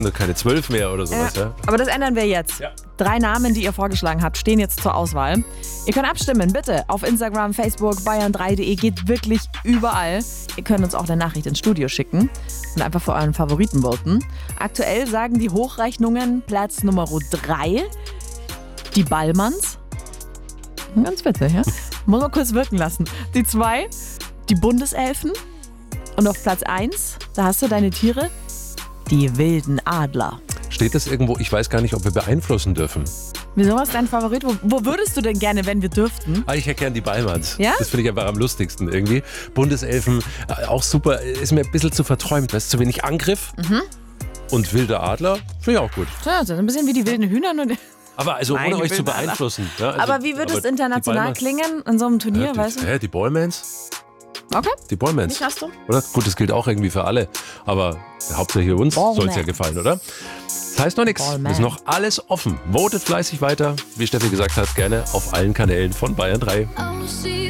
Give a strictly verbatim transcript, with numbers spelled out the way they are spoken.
keine zwölf mehr oder sowas. Ja. Ja. Aber das ändern wir jetzt. Ja. Drei Namen, die ihr vorgeschlagen habt, stehen jetzt zur Auswahl. Ihr könnt abstimmen, bitte. Auf Instagram, Facebook, bayern drei punkt de. Geht wirklich überall. Ihr könnt uns auch eine Nachricht ins Studio schicken und einfach für euren Favoriten voten. Aktuell sagen die Hochrechnungen Platz Nummer drei. Die Ballmanns. Ganz witzig, ja? Muss man kurz wirken lassen. Die zwei, die Bundeselfen. Und auf Platz eins, da hast du deine Tiere, die wilden Adler. Steht das irgendwo? Ich weiß gar nicht, ob wir beeinflussen dürfen. Wieso, was ist dein Favorit? Wo, wo würdest du denn gerne, wenn wir dürften? Ah, ich hätte gern die Ballmanns. Ja? Das finde ich einfach am lustigsten irgendwie. Bundeselfen, äh, auch super. Ist mir ein bisschen zu verträumt. Weißt du, zu wenig Angriff. Mhm. Und wilder Adler, finde ich auch gut. Ja, das ist ein bisschen wie die wilden Hühner. Nur Aber also Nein, ohne euch zu wilden Adler. beeinflussen. Ja, also, aber wie würde es international die klingen in so einem Turnier, ja, die, weißt du? Hä, die Ballmans? Okay. Die Ballmans. Nicht hast du? Oder? Gut, das gilt auch irgendwie für alle. Aber hauptsächlich uns soll es ja gefallen, oder? Das heißt noch nichts. Ballman. Ist noch alles offen. Votet fleißig weiter. Wie Steffi gesagt hat, gerne auf allen Kanälen von Bayern drei.